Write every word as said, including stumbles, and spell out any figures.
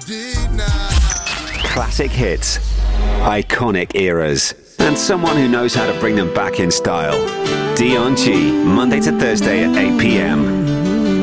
Classic hits, iconic eras, and someone who knows how to bring them back in style. Dion G, Monday to Thursday at eight p.m.